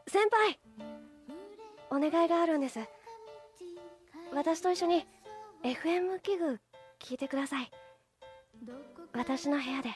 先輩、お願いがあるんです。私と一緒に FM 器具聞いてください。私の部屋で。